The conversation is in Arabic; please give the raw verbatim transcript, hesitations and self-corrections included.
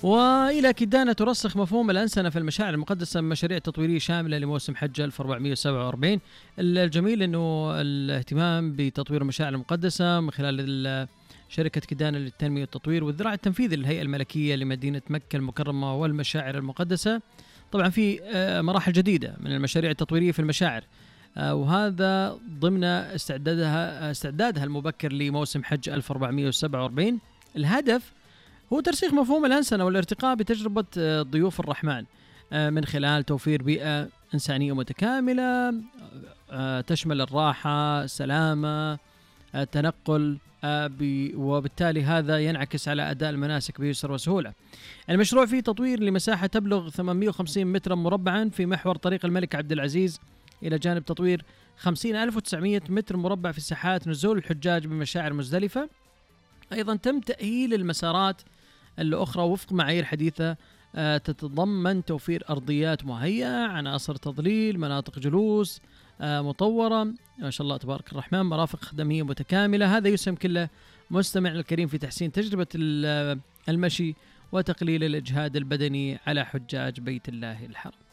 وإلى كدانة ترسخ مفهوم الأنسنة في المشاعر المقدسة من مشاريع تطويرية شاملة لموسم حج ألف وأربعمائة وسبعة وأربعين. الجميل أنه الاهتمام بتطوير المشاعر المقدسة من خلال شركة كدانة للتنمية والتطوير والذراع التنفيذي للهيئة الملكية لمدينة مكة المكرمة والمشاعر المقدسة. طبعا في مراحل جديدة من المشاريع التطويرية في المشاعر، وهذا ضمن استعدادها استعدادها المبكر لموسم حج ألف وأربعمائة وسبعة وأربعين. الهدف هو ترسيخ مفهوم الأنسنة والارتقاء بتجربة ضيوف الرحمن من خلال توفير بيئة إنسانية متكاملة تشمل الراحة، السلامة، التنقل، وبالتالي هذا ينعكس على أداء المناسك بيسر وسهولة. المشروع فيه تطوير لمساحة تبلغ ثمانمائة وخمسين مترا مربعا في محور طريق الملك عبد العزيز، إلى جانب تطوير خمسين ألف وتسعمائة متر مربع في ساحات نزول الحجاج بمشاعر مزدلفة. أيضا تم تأهيل المسارات الأخرى وفق معايير حديثة تتضمن توفير أرضيات مهيئة، عناصر تظليل، مناطق جلوس مطورة، ما شاء الله تبارك الرحمن، مرافق خدمية متكاملة. هذا يسهم كل مستمع الكريم في تحسين تجربة المشي وتقليل الإجهاد البدني على حجاج بيت الله الحرام.